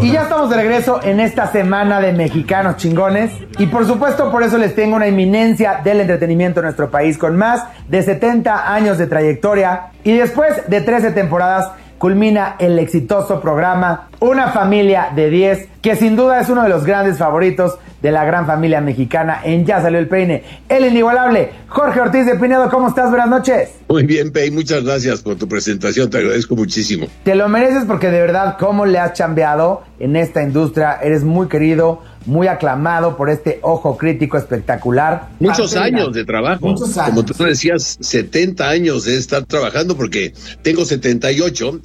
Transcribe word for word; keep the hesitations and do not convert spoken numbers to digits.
Y ya estamos de regreso en esta semana de Mexicanos Chingones. Y por supuesto, por eso les tengo una eminencia del entretenimiento en nuestro país con más de setenta años de trayectoria. Y después de trece temporadas, culmina el exitoso programa Una Familia de diez, que sin duda es uno de los grandes favoritos de la gran familia mexicana en Ya Salió el Peine. El inigualable Jorge Ortiz de Pinedo, ¿cómo estás? Buenas noches. Muy bien, Pei, muchas gracias por tu presentación, te agradezco muchísimo. Te lo mereces porque de verdad, cómo le has chambeado en esta industria, eres muy querido, muy aclamado por este ojo crítico espectacular. Muchos años de trabajo, Muchos años. como tú decías, setenta años de estar trabajando, porque tengo setenta y ocho